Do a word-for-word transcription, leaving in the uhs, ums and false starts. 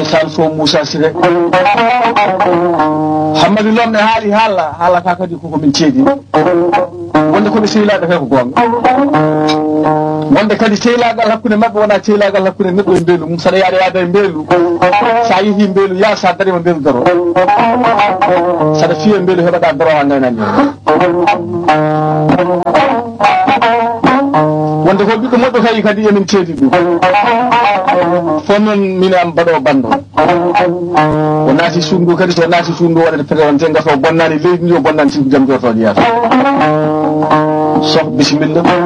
sal fo Moussa Sire Hamadou Lom ne haali haala haala ka kadi ko min ceedi wonde ko be sehilaaɓe kay ko gonga wonde kadi sehilagal hakkude mabɓe wona sehilagal hakkude neɗɗo e mbeelu mum saɗa yaada yaada e mbeelu sa yeehi mbeelu ya sa darima mbeelu daro saɗa fiya mbeelu heɓata daro ha gaynani wonde ko ɓiɗɗo moƴƴo kay kadi emin ceedi ɗum fon noon min am mbaɗo bando o naati suudu kadi so naati suudu waɗade présenté gato bonnani leydi ndi o bonnani siko jaam jortoɗo yaata soh bisimilla